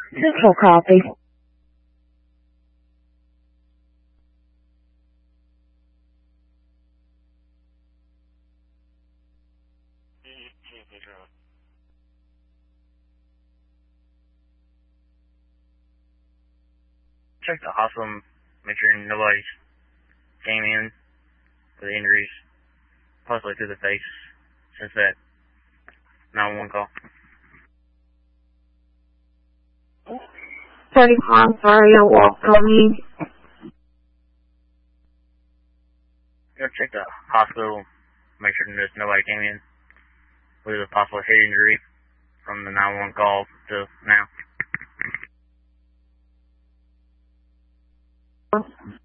Central copy. Check the hospital, make sure nobody came in with injuries, possibly to the face, since that 911 call. 35, sorry, I walked on you. Go check the hospital, make sure there's nobody came in with a possible head injury from the 911 call to now.